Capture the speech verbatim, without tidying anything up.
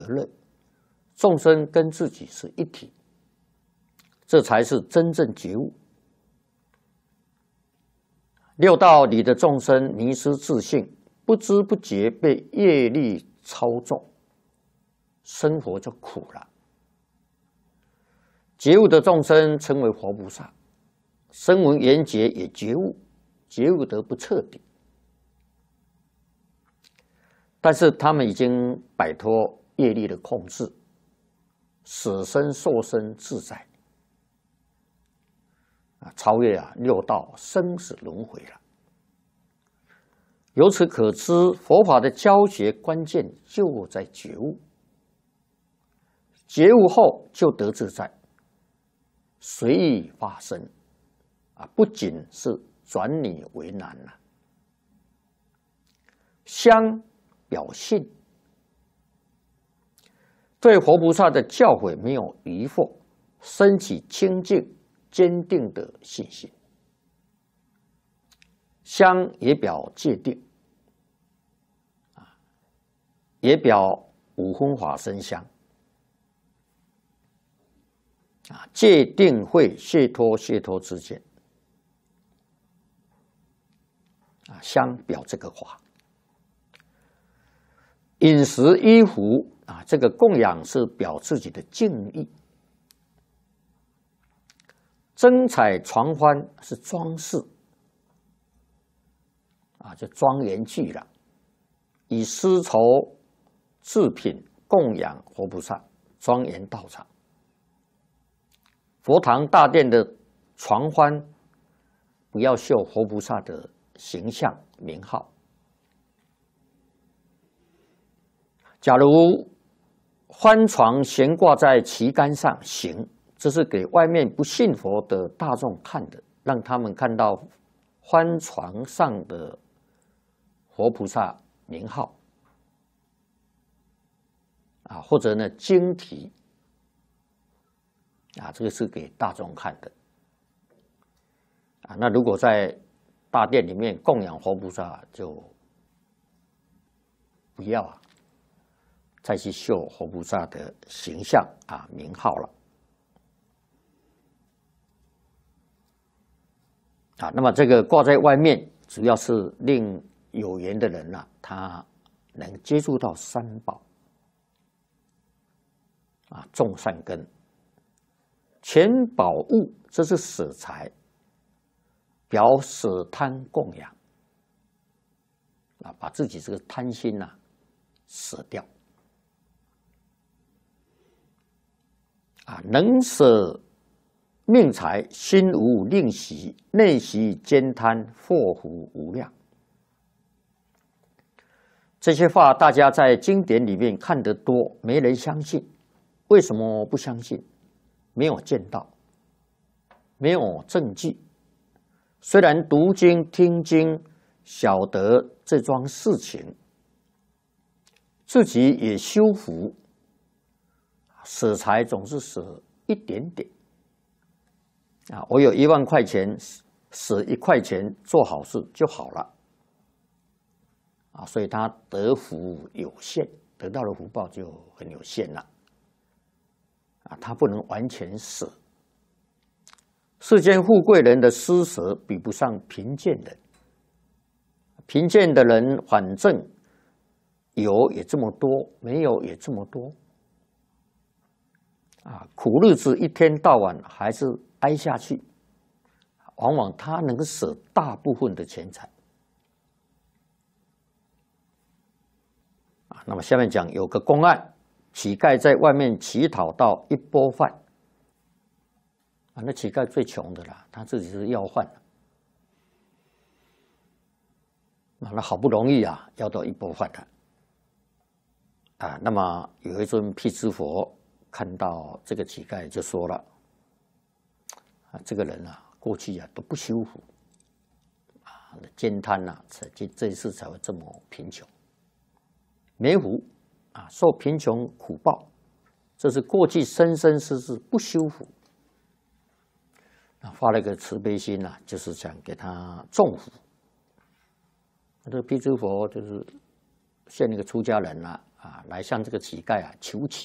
而乐，众生跟自己是一体，这才是真正觉悟。六道里的众生迷失自性，不知不觉被业力操纵，生活就苦了。觉悟的众生称为活菩萨，声闻缘觉也觉悟，觉悟得不彻底，但是他们已经摆脱业力的控制，死生受生自在，啊，超越啊六道生死轮回了。由此可知，佛法的教学关键就在觉悟，觉悟后就得自在，随意发生，啊，不仅是转你为难了。相表信，对活菩萨的教诲没有疑惑，升起清净坚定的信心。相也表戒定，啊，也表五分法身相。啊，戒定慧解脱解脱之见，啊，相表这个法。饮食衣服啊，这个供养是表自己的敬意。灯彩床幡是装饰，啊，就庄严具了。以丝绸制品供养活菩萨，庄严道场。佛堂大殿的床幡不要绣活菩萨的形象名号。假如幡床悬挂在旗杆上行，这是给外面不信佛的大众看的，让他们看到幡床上的活菩萨名号，啊，或者呢经题。啊，这个是给大众看的，啊，那如果在大殿里面供养活菩萨，就不要啊，再去绣活菩萨的形象啊名号了，啊，那么这个挂在外面，主要是令有缘的人啊，他能接触到三宝，啊，种善根。全宝物，这是舍财，表舍贪供养，啊，把自己这个贪心呐、啊、舍掉，啊，能舍命财，心无吝惜，内息兼贪，祸福无量。这些话大家在经典里面看得多，没人相信，为什么不相信？没有见到，没有证据。虽然读经听经，晓得这桩事情，自己也修福，舍财总是舍一点点。啊，我有一万块钱，舍一块钱做好事就好了。啊，所以他得福有限，得到的福报就很有限了。啊，他不能完全舍。世间富贵人的施舍比不上贫贱人，贫贱的人反正有也这么多，没有也这么多。啊，苦日子一天到晚还是挨下去，往往他能舍大部分的钱财。啊，那么下面讲有个公案。乞丐在外面乞讨到一钵饭，啊，那乞丐最穷的啦，他自己是要饭的，啊，那好不容易啊要到一钵饭的，啊，那么有一尊辟支佛看到这个乞丐就说了，啊，这个人啊过去啊都不修福，啊，兼贪呐，这这一次才会这么贫穷，没福。啊，受贫穷苦报，这是过去生生世世不修福。啊，发了一个慈悲心啊，就是想给他种福。这个辟支佛就是现一个出家人啦， 啊，来向这个乞丐啊求乞。